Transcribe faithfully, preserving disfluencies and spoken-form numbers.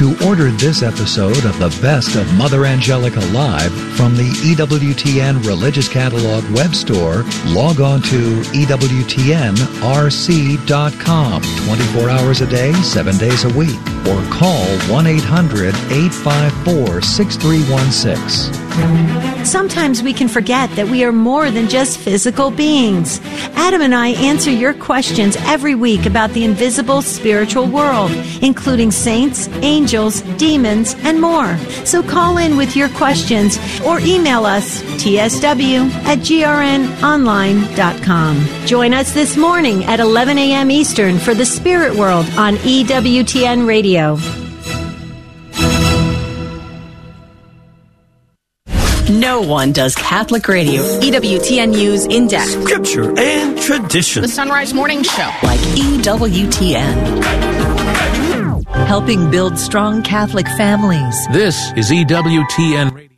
To order this episode of the Best of Mother Angelica Live from the E W T N Religious Catalog web store, log on to E W T N R C dot com twenty-four hours a day, seven days a week, or call one eight hundred eight five four six three one six. Sometimes we can forget that we are more than just physical beings. Adam and I answer your questions every week about the invisible spiritual world, including saints, angels, demons, and more. So call in with your questions or email us t s w at g r n online dot com. Join us this morning at eleven a.m. Eastern for the Spirit World on E W T N Radio. No one does Catholic radio. E W T N News in depth. Scripture and tradition. The Sunrise Morning Show. Like E W T N. Helping build strong Catholic families. This is E W T N Radio.